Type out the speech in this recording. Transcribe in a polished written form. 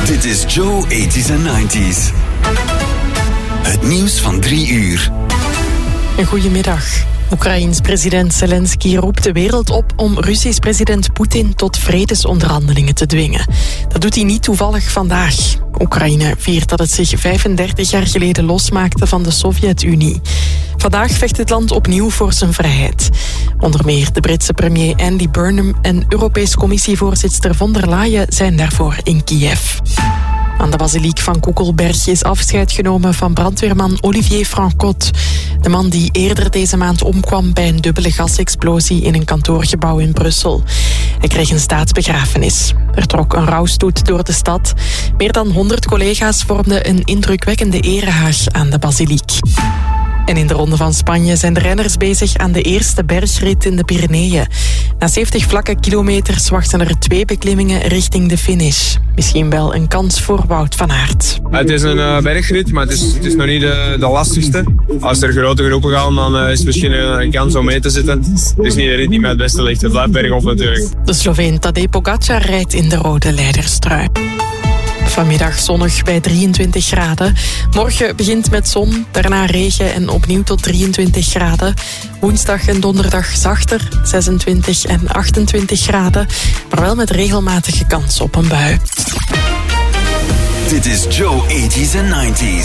Dit is Joe 80s en 90s. Het nieuws van 3 uur. Een goedemiddag. Oekraïens president Zelensky roept de wereld op om Russisch president Poetin tot vredesonderhandelingen te dwingen. Dat doet hij niet toevallig vandaag. Oekraïne viert dat het zich 35 jaar geleden losmaakte van de Sovjet-Unie. Vandaag vecht het land opnieuw voor zijn vrijheid. Onder meer de Britse premier Andy Burnham en Europese Commissievoorzitter von der Leyen zijn daarvoor in Kiev. Aan de basiliek van Koekelberg is afscheid genomen van brandweerman Olivier Francotte. De man die eerder deze maand omkwam bij een dubbele gasexplosie in een kantoorgebouw in Brussel. Hij kreeg een staatsbegrafenis. Er trok een rouwstoet door de stad. Meer dan 100 collega's vormden een indrukwekkende erehaag aan de basiliek. En in de Ronde van Spanje zijn de renners bezig aan de eerste bergrit in de Pyreneeën. Na 70 vlakke kilometers wachten er 2 beklimmingen richting de finish. Misschien wel een kans voor Wout van Aert. Het is een bergrit, maar het is nog niet de lastigste. Als er grote groepen gaan, dan is het misschien een kans om mee te zitten. Het is niet de rit die mij het beste ligt. Het blijft bergop natuurlijk. De Sloveen Tadej Pogačar rijdt in de rode leiderstrui. Vanmiddag zonnig bij 23 graden. Morgen begint met zon, daarna regen en opnieuw tot 23 graden. Woensdag en donderdag zachter, 26 en 28 graden. Maar wel met regelmatige kans op een bui. Dit is Joe 80s en 90s.